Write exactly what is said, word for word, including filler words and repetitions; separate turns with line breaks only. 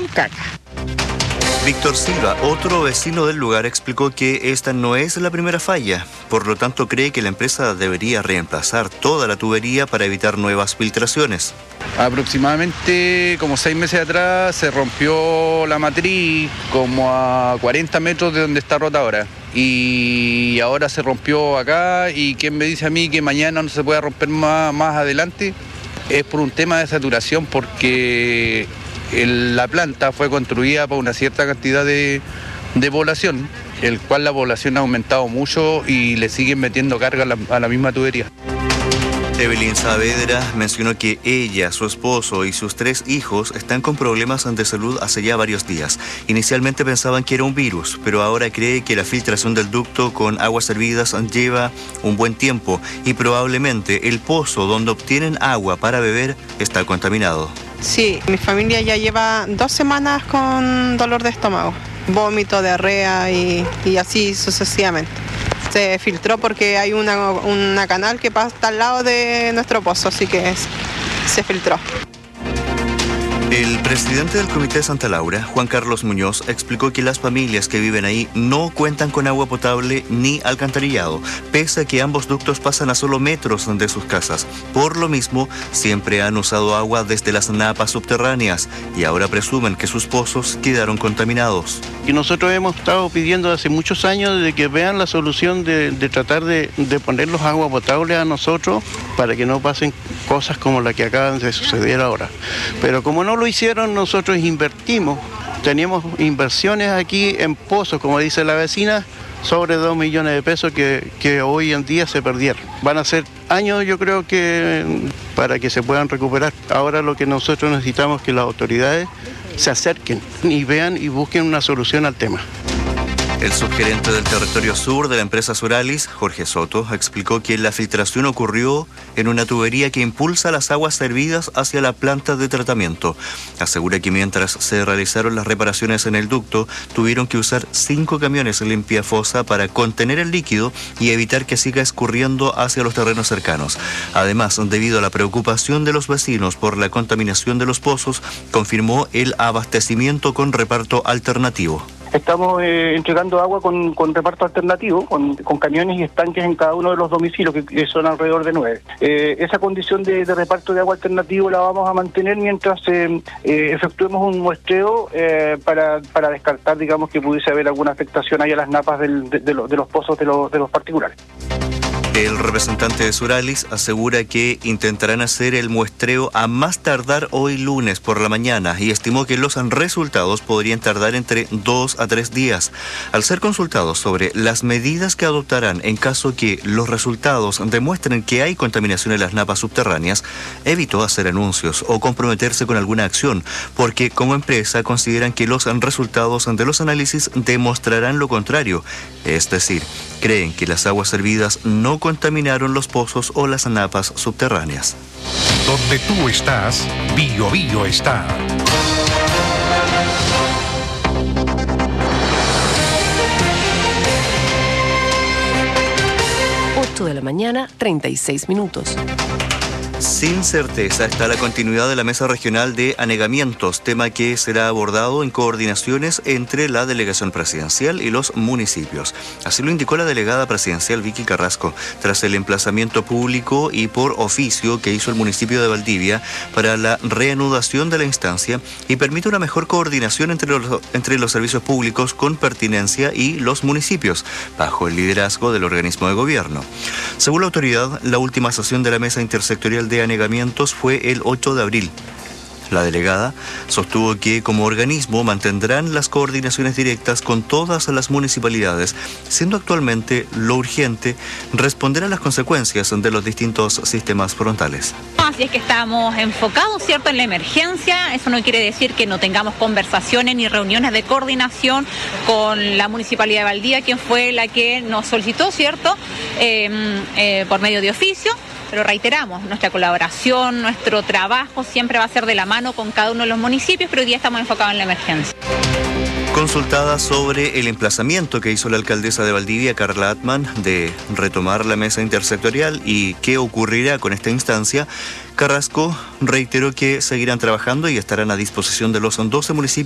con caca.
Víctor Silva, otro vecino del lugar, explicó que esta no es la primera falla. Por lo tanto, cree que la empresa debería reemplazar toda la tubería para evitar nuevas filtraciones.
Aproximadamente como seis meses atrás se rompió la matriz como a cuarenta metros de donde está rota ahora. Y ahora se rompió acá, y ¿quién me dice a mí que mañana no se pueda romper más, más adelante? Es por un tema de saturación, porque el, la planta fue construida por una cierta cantidad de, de población, el cual la población ha aumentado mucho y le siguen metiendo carga a la, a la misma tubería.
Evelyn Saavedra mencionó que ella, su esposo y sus tres hijos están con problemas de salud hace ya varios días. Inicialmente pensaban que era un virus, pero ahora cree que la filtración del ducto con aguas hervidas lleva un buen tiempo y probablemente el pozo donde obtienen agua para beber está contaminado.
Sí, mi familia ya lleva dos semanas con dolor de estómago, vómito, diarrea y, y así sucesivamente. Se filtró porque hay una, una canal que pasa al lado de nuestro pozo, así que es, se filtró.
El presidente del Comité de Santa Laura, Juan Carlos Muñoz, explicó que las familias que viven ahí no cuentan con agua potable ni alcantarillado, pese a que ambos ductos pasan a solo metros de sus casas. Por lo mismo, siempre han usado agua desde las napas subterráneas y ahora presumen que sus pozos quedaron contaminados.
Y nosotros hemos estado pidiendo hace muchos años de que vean la solución de, de tratar de, de ponerlos agua potable a nosotros para que no pasen cosas como la que acaban de suceder ahora. Pero como no lo hicieron, nosotros invertimos, teníamos inversiones aquí en pozos, como dice la vecina, sobre dos millones de pesos que, que hoy en día se perdieron. Van a ser años, yo creo, que para que se puedan recuperar. Ahora lo que nosotros necesitamos es que las autoridades se acerquen y vean y busquen una solución al tema.
El subgerente del territorio sur de la empresa Suralis, Jorge Soto, explicó que la filtración ocurrió en una tubería que impulsa las aguas servidas hacia la planta de tratamiento. Asegura que mientras se realizaron las reparaciones en el ducto, tuvieron que usar cinco camiones limpiafosa para contener el líquido y evitar que siga escurriendo hacia los terrenos cercanos. Además, debido a la preocupación de los vecinos por la contaminación de los pozos, confirmó el abastecimiento con reparto alternativo.
Estamos eh, entregando agua con, con reparto alternativo, con, con camiones y estanques en cada uno de los domicilios, que, que son alrededor de nueve. Eh, esa condición de, de reparto de agua alternativo la vamos a mantener mientras eh, eh, efectuemos un muestreo eh, para, para descartar, digamos, que pudiese haber alguna afectación ahí a las napas del, de, de, los, de los pozos de los, de los particulares.
El representante de Suralis asegura que intentarán hacer el muestreo a más tardar hoy lunes por la mañana y estimó que los resultados podrían tardar entre dos a tres días. Al ser consultados sobre las medidas que adoptarán en caso que los resultados demuestren que hay contaminación en las napas subterráneas, evitó hacer anuncios o comprometerse con alguna acción, porque como empresa consideran que los resultados de los análisis demostrarán lo contrario, es decir, creen que las aguas servidas no contaminaron los pozos o las napas subterráneas.
Donde tú estás, Bio Bio está.
ocho de la mañana, treinta y seis minutos.
Sin certeza está la continuidad de la Mesa Regional de Anegamientos, tema que será abordado en coordinaciones entre la Delegación Presidencial y los municipios. Así lo indicó la delegada presidencial Vicky Carrasco, tras el emplazamiento público y por oficio que hizo el municipio de Valdivia para la reanudación de la instancia y permite una mejor coordinación entre los, entre los servicios públicos con pertinencia y los municipios, bajo el liderazgo del organismo de gobierno. Según la autoridad, la última sesión de la Mesa Intersectorial de Anegamientos fue el ocho de abril. La delegada sostuvo que como organismo mantendrán las coordinaciones directas con todas las municipalidades, siendo actualmente lo urgente responder a las consecuencias de los distintos sistemas frontales.
Así es que estamos enfocados, ¿cierto?, en la emergencia. Eso no quiere decir que no tengamos conversaciones ni reuniones de coordinación con la Municipalidad de Valdivia, quien fue la que nos solicitó, ¿cierto?, eh, eh, por medio de oficio. Pero reiteramos, nuestra colaboración, nuestro trabajo siempre va a ser de la mano con cada uno de los municipios, pero hoy día estamos enfocados en la emergencia.
Consultada sobre el emplazamiento que hizo la alcaldesa de Valdivia, Carla Atman, de retomar la mesa intersectorial y qué ocurrirá con esta instancia, Carrasco reiteró que seguirán trabajando y estarán a disposición de los doce municipios